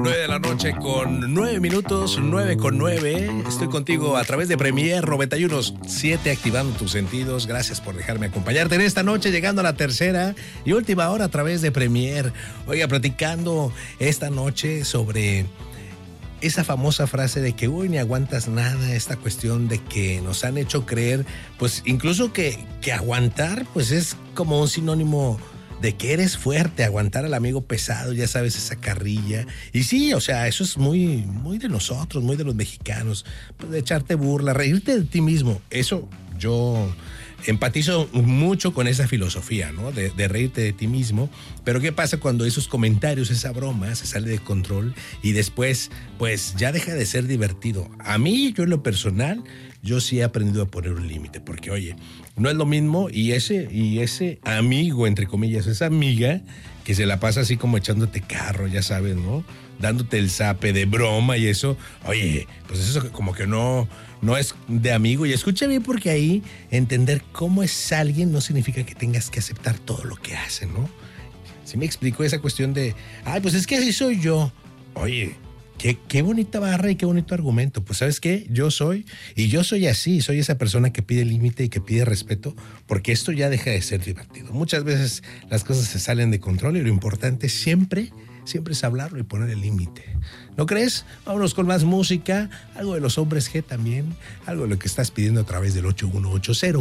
9 de la noche con 9 minutos, 9:09. Estoy contigo a través de Premier 91.7, activando tus sentidos. Gracias por dejarme acompañarte en esta noche, llegando a la tercera y última hora a través de Premier. Oiga, platicando esta noche sobre esa famosa frase de que uy, ni aguantas nada, esta cuestión de que nos han hecho creer, pues incluso que aguantar, pues es como un sinónimo de que eres fuerte, aguantar al amigo pesado, ya sabes, esa carrilla. Y sí, o sea, eso es muy, muy de nosotros, muy de los mexicanos, pues de echarte burla, reírte de ti mismo. Eso yo empatizo mucho con esa filosofía, ¿no? De reírte de ti mismo. Pero ¿qué pasa cuando esos comentarios, esa broma, se sale de control y después, pues ya deja de ser divertido? A mí, yo en lo personal, yo sí he aprendido a poner un límite, porque oye, no es lo mismo y ese amigo, entre comillas, esa amiga que se la pasa así como echándote carro, ya sabes, ¿no? Dándote el zape de broma y eso, oye, pues eso como que no es de amigo. Y escucha bien, porque ahí entender cómo es alguien no significa que tengas que aceptar todo lo que hace, ¿no? Si me explico esa cuestión de, ay, pues es que así soy yo. Oye, qué bonita barra y qué bonito argumento. Pues ¿sabes qué? Yo soy así, soy esa persona que pide límite y que pide respeto, porque esto ya deja de ser divertido. Muchas veces las cosas se salen de control y lo importante siempre es hablarlo y poner el límite. ¿No crees? Vámonos con más música, algo de los Hombres G también, algo de lo que estás pidiendo a través del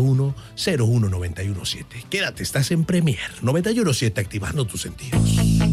818-01-01-917. Quédate, estás en Premier 91.7, activando tus sentidos.